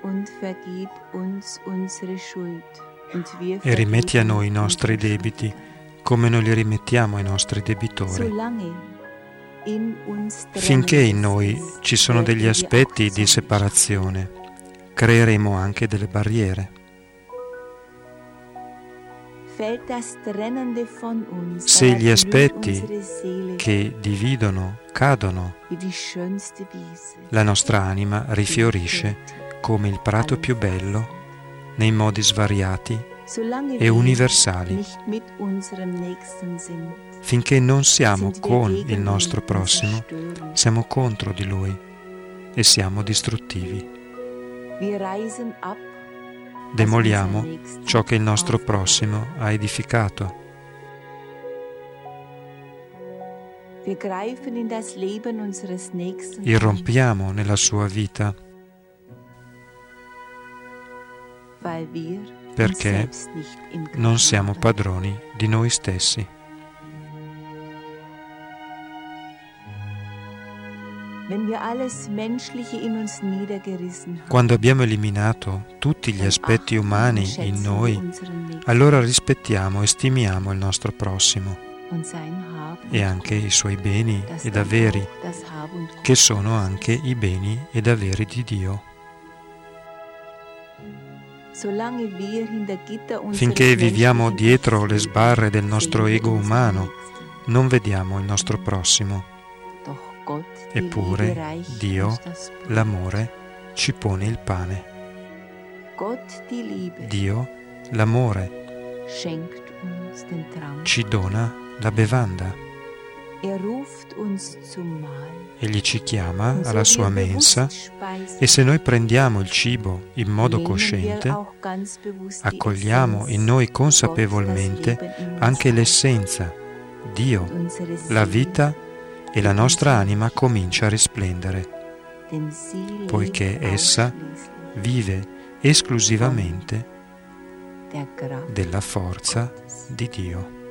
E rimetti a noi i nostri debiti, come noi li rimettiamo ai nostri debitori. Finché in noi ci sono degli aspetti di separazione, creeremo anche delle barriere. Se gli aspetti che dividono cadono, la nostra anima rifiorisce come il prato più bello nei modi svariati e universali. Finché non siamo con il nostro prossimo, siamo contro di lui e siamo distruttivi. Demoliamo ciò che il nostro prossimo ha edificato. Irrompiamo nella sua vita perché non siamo padroni di noi stessi. Quando abbiamo eliminato tutti gli aspetti umani in noi, allora rispettiamo e stimiamo il nostro prossimo e anche i suoi beni ed averi, che sono anche i beni ed averi di Dio. Finché viviamo dietro le sbarre del nostro ego umano, non vediamo il nostro prossimo. Eppure Dio, l'amore, ci pone il pane. Dio, l'amore, ci dona la bevanda. Egli ci chiama alla sua mensa e se noi prendiamo il cibo in modo cosciente, accogliamo in noi consapevolmente anche l'essenza, Dio, la vita, e la nostra anima comincia a risplendere, poiché essa vive esclusivamente della forza di Dio.